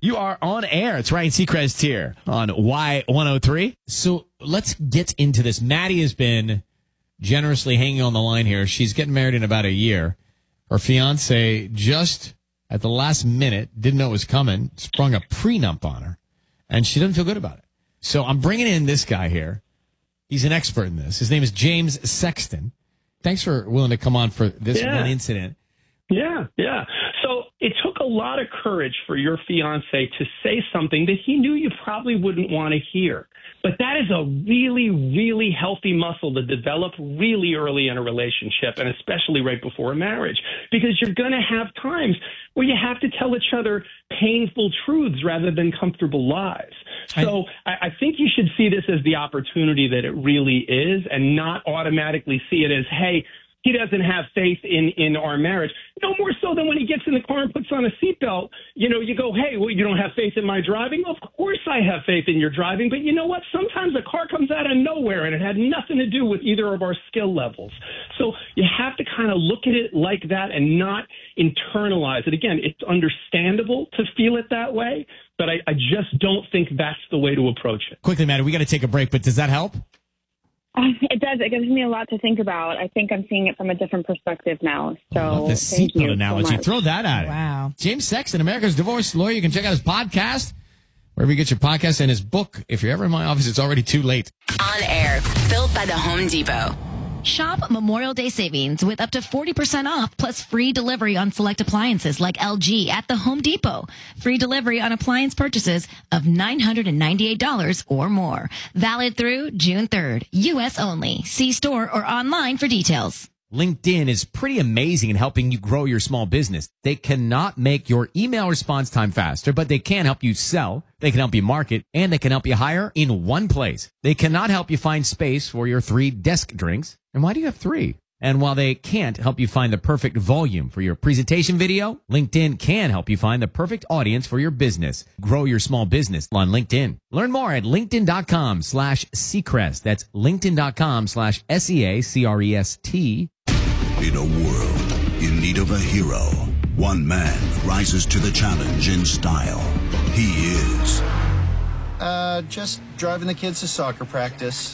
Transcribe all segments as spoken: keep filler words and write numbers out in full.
You are on air. It's Ryan Seacrest here on Y one oh three. So let's get into this. Maddie has been generously hanging on the line here. She's getting married in about a year. Her fiance just at the last minute didn't know it was coming, sprung a prenup on her, and she doesn't feel good about it. So I'm bringing in this guy here. He's an expert in this. His name is James Sexton. Thanks for willing to come on for this yeah. one incident. Yeah, yeah. So it took a lot of courage for your fiance to say something that he knew you probably wouldn't want to hear. But that is a really, really healthy muscle to develop really early in a relationship, and especially right before a marriage, because you're going to have times where you have to tell each other painful truths rather than comfortable lies. So I, I think you should see this as the opportunity that it really is, and not automatically see it as, hey, he doesn't have faith in, in our marriage. No more so than when he gets in the car and puts on a seatbelt. You know, you go, hey, well, you don't have faith in my driving? Of course I have faith in your driving. But you know what? Sometimes a car comes out of nowhere, and it had nothing to do with either of our skill levels. So you have to kind of look at it like that and not internalize it. Again, it's understandable to feel it that way, but I, I just don't think that's the way to approach it. Quickly, Maddie, we got to take a break, but does that help? It does. It gives me a lot to think about. I think I'm seeing it from a different perspective now. So I love the thank seatbelt you analogy. so Throw that at it. Wow. James Sexton, America's divorce lawyer. You can check out his podcast wherever you get your podcast, and his book. If you're ever in my office, it's already too late. On air, built by the Home Depot. Shop Memorial Day savings with up to forty percent off plus free delivery on select appliances like L G at the Home Depot. Free delivery on appliance purchases of nine hundred ninety-eight dollars or more. Valid through June third. U S only. See store or online for details. LinkedIn is pretty amazing in helping you grow your small business. They cannot make your email response time faster, but they can help you sell. They can help you market, and they can help you hire in one place. They cannot help you find space for your three desk drinks. And why do you have three? And while they can't help you find the perfect volume for your presentation video, LinkedIn can help you find the perfect audience for your business. Grow your small business on LinkedIn. Learn more at linkedin.com slash Seacrest. That's linkedin.com slash S E A C R E S T. In a world in need of a hero, one man rises to the challenge in style. He is... Uh, just driving the kids to soccer practice.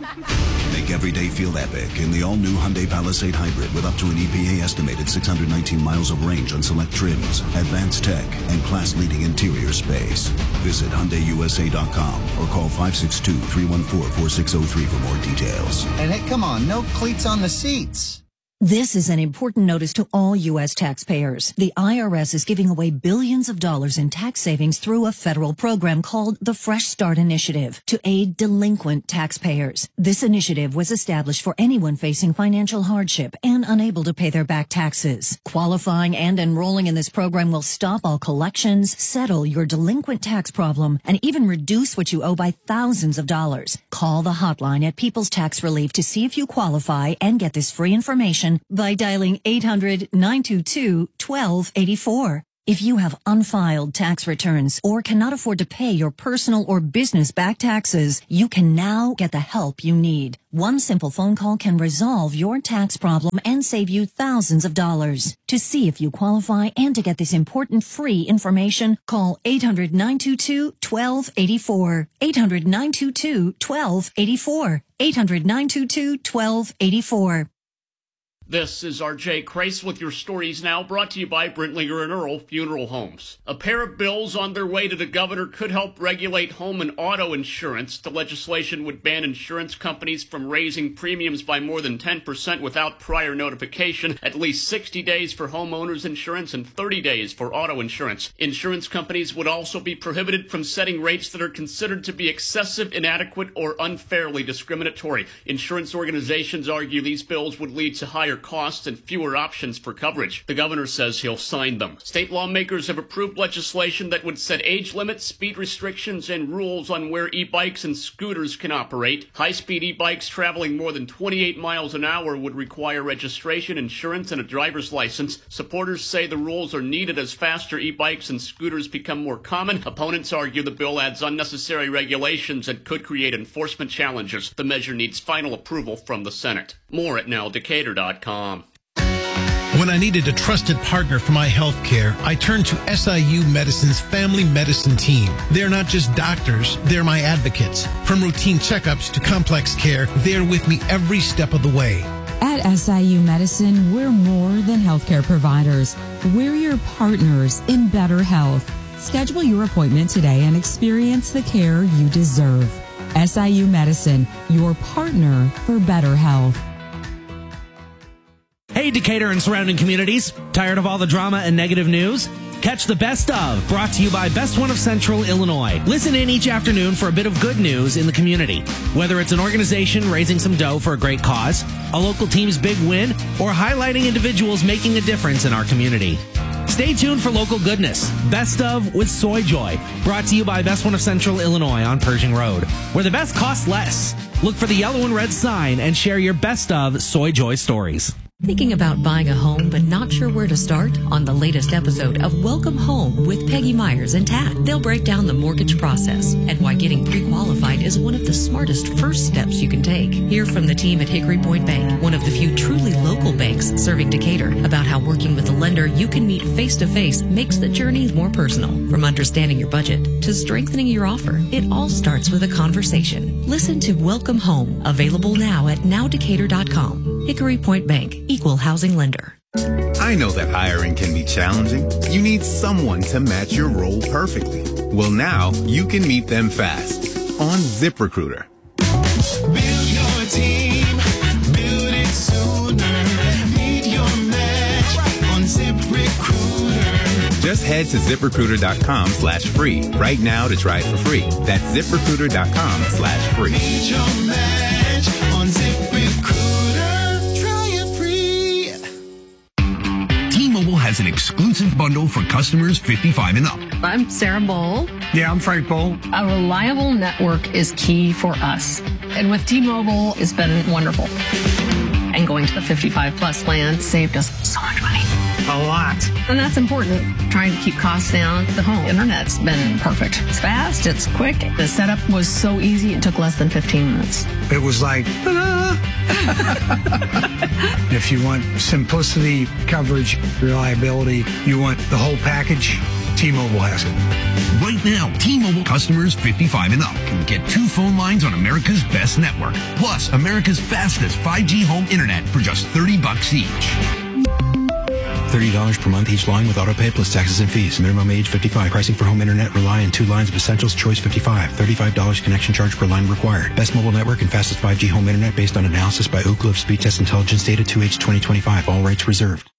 Make every day feel epic in the all-new Hyundai Palisade Hybrid with up to an E P A-estimated six hundred nineteen miles of range on select trims, advanced tech, and class-leading interior space. Visit Hyundai U S A dot com or call five six two, three one four, four six zero three for more details. And hey, come on, no cleats on the seats. This is an important notice to all U S taxpayers. The I R S is giving away billions of dollars in tax savings through a federal program called the Fresh Start Initiative to aid delinquent taxpayers. This initiative was established for anyone facing financial hardship and unable to pay their back taxes. Qualifying and enrolling in this program will stop all collections, settle your delinquent tax problem, and even reduce what you owe by thousands of dollars. Call the hotline at People's Tax Relief to see if you qualify and get this free information by dialing eight hundred, nine two two, one two eight four. If you have unfiled tax returns or cannot afford to pay your personal or business back taxes, you can now get the help you need. One simple phone call can resolve your tax problem and save you thousands of dollars. To see if you qualify and to get this important free information, call eight hundred, nine two two, one two eight four. eight hundred, nine two two, one two eight four. eight hundred, nine two two, one two eight four. This is R J Crace with your stories now, brought to you by Brentlinger and Earl Funeral Homes. A pair of bills on their way to the governor could help regulate home and auto insurance. The legislation would ban insurance companies from raising premiums by more than ten percent without prior notification, at least sixty days for homeowners insurance and thirty days for auto insurance. Insurance companies would also be prohibited from setting rates that are considered to be excessive, inadequate, or unfairly discriminatory. Insurance organizations argue these bills would lead to higher costs and fewer options for coverage. The governor says he'll sign them. State lawmakers have approved legislation that would set age limits, speed restrictions, and rules on where e-bikes and scooters can operate. High-speed e-bikes traveling more than twenty-eight miles an hour would require registration, insurance, and a driver's license. Supporters say the rules are needed as faster e-bikes and scooters become more common. Opponents argue the bill adds unnecessary regulations and could create enforcement challenges. The measure needs final approval from the Senate. More at now decatur dot com. When I needed a trusted partner for my health care, I turned to S I U Medicine's family medicine team. They're not just doctors, they're my advocates. From routine checkups to complex care, they're with me every step of the way. At S I U Medicine, we're more than healthcare providers. We're your partners in better health. Schedule your appointment today and experience the care you deserve. S I U Medicine, your partner for better health. Hey, Decatur and surrounding communities. Tired of all the drama and negative news? Catch the Best Of, brought to you by Best One of Central Illinois. Listen in each afternoon for a bit of good news in the community. Whether it's an organization raising some dough for a great cause, a local team's big win, or highlighting individuals making a difference in our community. Stay tuned for local goodness. Best Of with Soy Joy, brought to you by Best One of Central Illinois on Pershing Road, where the best costs less. Look for the yellow and red sign and share your Best Of Soy Joy stories. Thinking about buying a home but not sure where to start? On the latest episode of Welcome Home with Peggy Myers and Tad, they'll break down the mortgage process and why getting pre-qualified is one of the smartest first steps you can take. Hear from the team at Hickory Point Bank, one of the few truly local banks serving Decatur, about how working with a lender you can meet face-to-face makes the journey more personal. From understanding your budget to strengthening your offer, it all starts with a conversation. Listen to Welcome Home, available now at now decatur dot com. Hickory Point Bank, equal housing lender. I know that hiring can be challenging. You need someone to match your role perfectly. Well, now you can meet them fast on ZipRecruiter. Build your team, build it sooner. Meet your match on ZipRecruiter. Just head to ZipRecruiter.com slash free right now to try it for free. That's ZipRecruiter.com slash free. Meet your match on ZipRecruiter. T-Mobile has an exclusive bundle for customers fifty-five and up. I'm Sarah Bowl. Yeah, I'm Frank Bowl. A reliable network is key for us. And with T-Mobile, it's been wonderful. And going to the fifty-five plus plan saved us so much money. A lot. And that's important. Trying to keep costs down. The home internet's been perfect. It's fast, it's quick. The setup was so easy, it took less than fifteen minutes. It was like, ta-da! If you want simplicity, coverage, reliability, you want the whole package, T-Mobile has it. Right now, T-Mobile customers fifty-five and up can get two phone lines on America's best network, plus America's fastest five G home internet for just thirty bucks each. thirty dollars per month each line with autopay plus taxes and fees. Minimum age fifty-five. Pricing for home internet rely on two lines of Essentials Choice fifty-five. thirty-five dollars connection charge per line required. Best mobile network and fastest five G home internet based on analysis by Ookla of Speed Test Intelligence Data two H twenty twenty-five. All rights reserved.